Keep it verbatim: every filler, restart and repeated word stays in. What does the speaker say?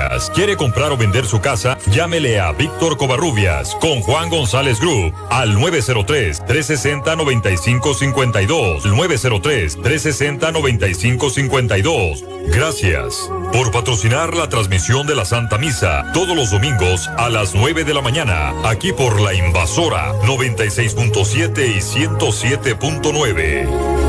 Covarrubias. ¿Quiere comprar o vender su casa? Llámele a Víctor Covarrubias con Juan González Group al nueve cero tres, tres seis cero, nueve cinco cinco dos. nueve cero tres, tres seis cero, nueve cinco cinco dos. Gracias por patrocinar la transmisión de la Santa Misa todos los domingos a las nueve de la mañana, aquí por La Invasora noventa y seis punto siete y ciento siete punto nueve.